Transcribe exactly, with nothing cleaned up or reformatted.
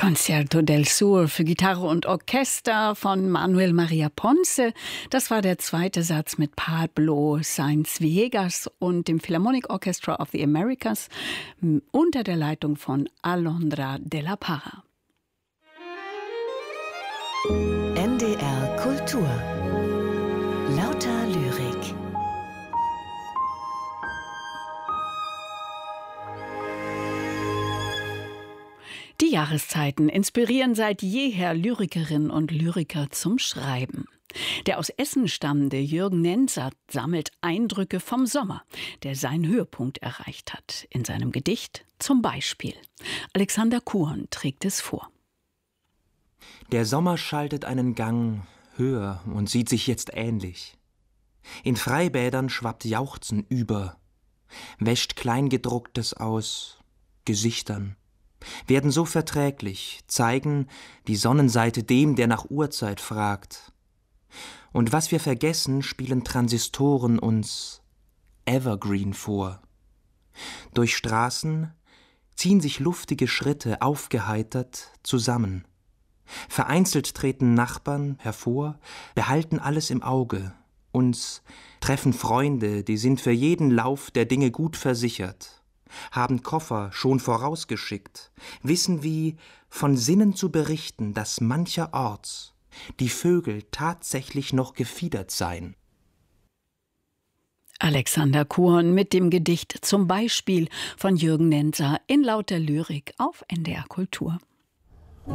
Concerto del Sur für Gitarre und Orchester von Manuel Maria Ponce. Das war der zweite Satz mit Pablo Sáenz Villegas und dem Philharmonic Orchestra of the Americas unter der Leitung von Alondra de la Parra. N D R Kultur. Lauter Lyrik. Die Jahreszeiten inspirieren seit jeher Lyrikerinnen und Lyriker zum Schreiben. Der aus Essen stammende Jürgen Nentzer sammelt Eindrücke vom Sommer, der seinen Höhepunkt erreicht hat. In seinem Gedicht Zum Beispiel. Alexander Kuhn trägt es vor. Der Sommer schaltet einen Gang höher und sieht sich jetzt ähnlich. In Freibädern schwappt Jauchzen über, wäscht Kleingedrucktes aus Gesichtern, werden so verträglich, zeigen die Sonnenseite dem, der nach Uhrzeit fragt. Und was wir vergessen, spielen Transistoren uns Evergreen vor. Durch Straßen ziehen sich luftige Schritte aufgeheitert zusammen. Vereinzelt treten Nachbarn hervor, behalten alles im Auge. Uns treffen Freunde, die sind für jeden Lauf der Dinge gut versichert, haben Koffer schon vorausgeschickt, wissen wie von Sinnen zu berichten, dass mancherorts die Vögel tatsächlich noch gefiedert seien. Alexander Kuhn mit dem Gedicht Zum Beispiel von Jürgen Nentzer in lauter Lyrik auf N D R Kultur.